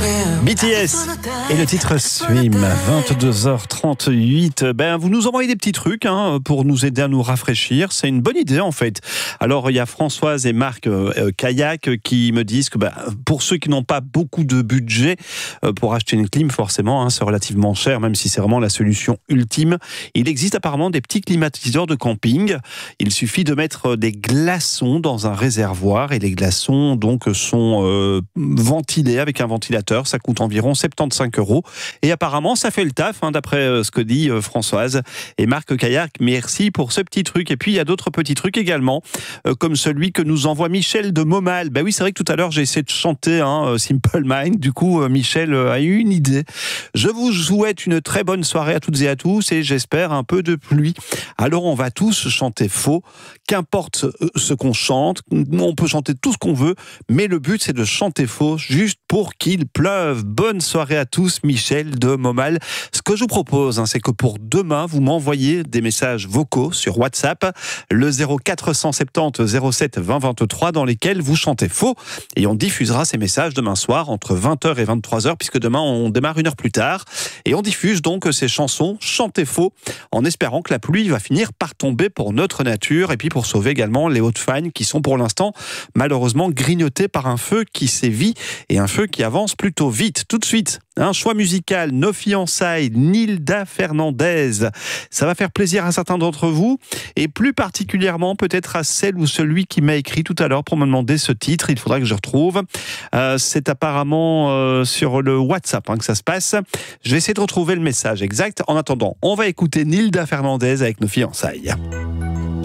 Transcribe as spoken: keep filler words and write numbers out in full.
B T S et le titre Swim, vingt-deux heures trente-huit. Ben, vous nous envoyez des petits trucs hein, pour nous aider à nous rafraîchir. C'est une bonne idée en fait. Alors il y a Françoise et Marc euh, Kayak qui me disent que ben, pour ceux qui n'ont pas beaucoup de budget euh, pour acheter une clim, forcément, hein, c'est relativement cher, même si c'est vraiment la solution ultime. Il existe apparemment des petits climatiseurs de camping. Il suffit de mettre des glaçons dans un réservoir et les glaçons donc sont euh, ventilés avec un ventilateur. Ça coûte environ soixante-quinze euros. Et apparemment, ça fait le taf, hein, d'après ce que dit euh, Françoise et Marc Kayak. Merci pour ce petit truc. Et puis, il y a d'autres petits trucs également, euh, comme celui que nous envoie Michel de Momal. Ben oui, c'est vrai que tout à l'heure, j'ai essayé de chanter hein, Simple Mind. Du coup, euh, Michel euh, a eu une idée. Je vous souhaite une très bonne soirée à toutes et à tous et j'espère un peu de pluie. Alors, on va tous chanter faux. Qu'importe ce qu'on chante, on peut chanter tout ce qu'on veut, mais le but, c'est de chanter faux, juste pour qu'il pleuve. Bonne soirée à tous, Michel de Momal. Ce que je vous propose, hein, c'est que pour demain, vous m'envoyez des messages vocaux sur WhatsApp, le zéro quatre cent soixante-dix zéro sept vingt vingt-trois, dans lesquels vous chantez faux, et on diffusera ces messages demain soir entre vingt heures et vingt-trois heures, puisque demain, on démarre une heure plus tard, et on diffuse donc ces chansons chantées faux, en espérant que la pluie va finir par tomber pour notre nature, et puis pour sauver également les hautes fagnes qui sont pour l'instant malheureusement grignotées par un feu qui sévit et un feu qui avance plutôt vite. Tout de suite, un choix musical, Nos fiançailles, Nilda Fernandez. Ça va faire plaisir à certains d'entre vous et plus particulièrement peut-être à celle ou celui qui m'a écrit tout à l'heure pour me demander ce titre. Il faudra que je retrouve. Euh, c'est apparemment euh, sur le WhatsApp hein, que ça se passe. Je vais essayer de retrouver le message exact. En attendant, on va écouter Nilda Fernandez avec Nos fiançailles.